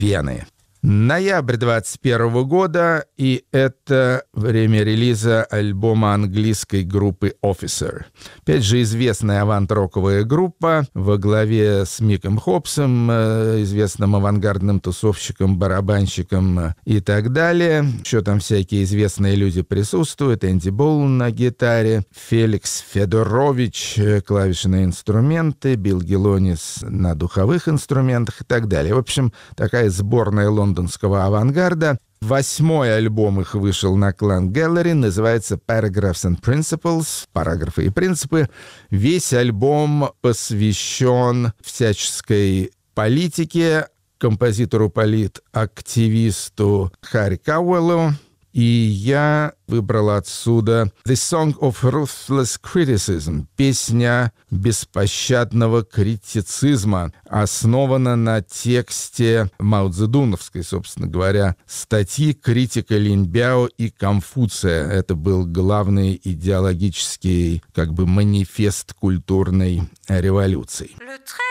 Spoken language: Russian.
Вены. Ноябрь 21 года, и это время релиза альбома английской группы Officer. Опять же, известная авант-роковая группа во главе с Миком Хопсом, известным авангардным тусовщиком, барабанщиком и так далее. Еще там всякие известные люди присутствуют. Энди Болн на гитаре, Феликс Федорович, клавишные инструменты, Билл Гелонис на духовых инструментах и так далее. В общем, такая сборная лондонского авангарда. 8-й альбом их вышел на Clan Gallery, называется Paragraphs and Principles, параграфы и принципы. Весь альбом посвящен всяческой политике, композитору-политактивисту Харри Кауэллу. И я выбрал отсюда «The Song of Ruthless Criticism», песня беспощадного критицизма, основана на тексте маоцзэдуновской, собственно говоря, статьи критика Линьбяо и Конфуция. Это был главный идеологический, манифест культурной революции.